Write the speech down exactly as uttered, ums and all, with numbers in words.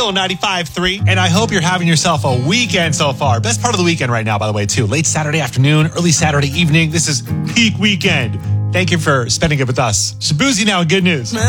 Real ninety-five point three. And I hope you're having yourself a weekend so far. Best part of the weekend right now, by the way, too. Late Saturday afternoon, early Saturday evening. This is peak weekend. Thank you for spending it with us. Shabuzi now, good news.